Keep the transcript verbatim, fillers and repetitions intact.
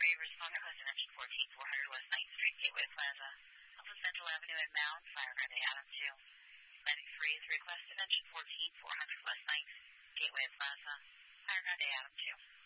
three, respond request dimension fourteen, four hundred West ninth Street, Gateway Plaza, Alpha Central Avenue in Mound, Fire Grande Adam two. Landing freeze, request dimension fourteen, four hundred West ninth, Gateway Plaza, Fire Grande Adam two.